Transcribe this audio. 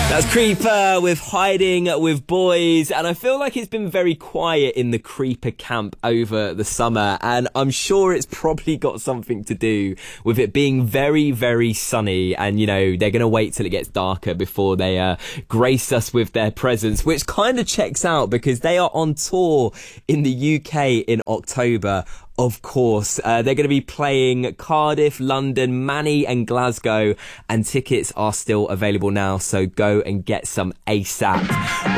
That's Creeper with Hiding with Boys, and I feel like it's been very quiet in the Creeper camp over the summer, and I'm sure it's probably got something to do with it being very, very sunny, and, you know, they're going to wait till it gets darker before they grace us with their presence, which kind of checks out because they are on tour in the UK in October. Of course, they're going to be playing Cardiff, London, Manny and Glasgow, and tickets are still available now, so go and get some ASAP.